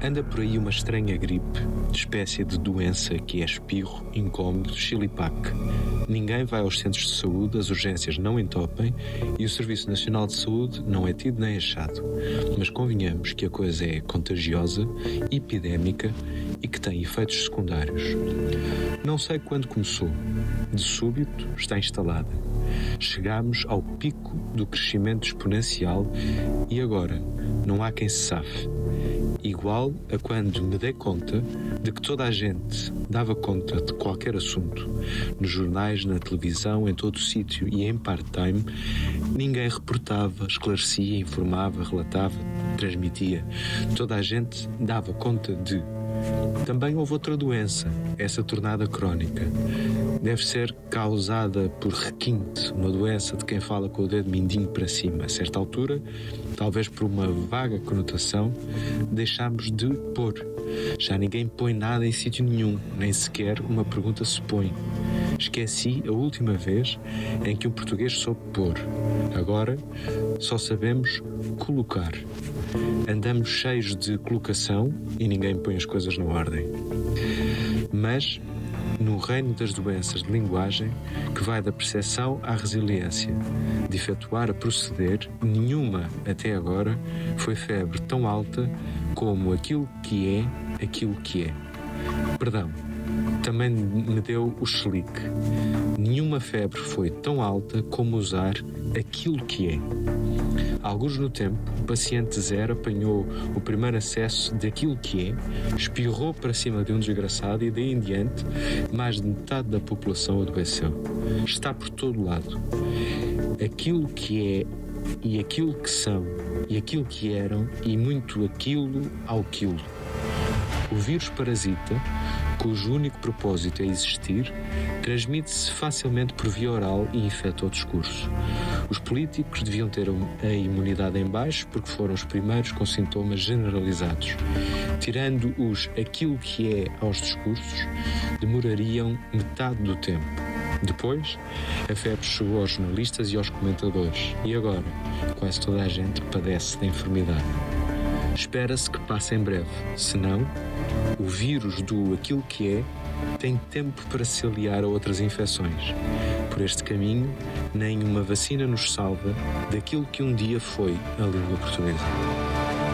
Anda por aí uma estranha gripe, espécie de doença que é espirro, incômodo, chilipaque. Ninguém vai aos centros de saúde, as urgências não entopem e o Serviço Nacional de Saúde não é tido nem achado. Mas convenhamos que a coisa é contagiosa, epidémica e que tem efeitos secundários. Não sei quando começou. De súbito está instalada. Chegámos ao pico do crescimento exponencial e agora não há quem se safe. Igual a quando me dei conta de que toda a gente dava conta de qualquer assunto, nos jornais, na televisão, em todo o sítio e em part-time, ninguém reportava, esclarecia, informava, relatava, transmitia. Toda a gente dava conta de. Também houve outra doença, essa tornada crónica. Deve ser causada por requinte, uma doença de quem fala com o dedo mindinho para cima. A certa altura, talvez por uma vaga conotação, deixámos de pôr. Já ninguém põe nada em sítio nenhum, nem sequer uma pergunta se põe. Esqueci a última vez em que um português soube pôr. Agora só sabemos colocar. Andamos cheios de colocação e ninguém põe as coisas na ordem. Mas, no reino das doenças de linguagem, que vai da percepção à resiliência, de efetuar a proceder, nenhuma até agora foi febre tão alta como aquilo que é. Perdão, também me deu o chelique. Nenhuma febre foi tão alta como usar aquilo que é. Alguns no tempo, o paciente zero apanhou o primeiro acesso daquilo que é, espirrou para cima de um desgraçado e daí em diante mais de metade da população adoeceu. Está por todo lado. Aquilo que é e aquilo que são e aquilo que eram e muito aquilo ao quilo. O vírus parasita, cujo único propósito é existir, transmite-se facilmente por via oral e infecta o discurso. Os políticos deviam ter a imunidade em baixo porque foram os primeiros com sintomas generalizados. Tirando os aquilo que é aos discursos, demorariam metade do tempo. Depois, a febre chegou aos jornalistas e aos comentadores. E agora, quase toda a gente padece da enfermidade. Espera-se que passe em breve, senão, o vírus do aquilo que é tem tempo para se aliar a outras infecções. Por este caminho, nenhuma vacina nos salva daquilo que um dia foi a língua portuguesa.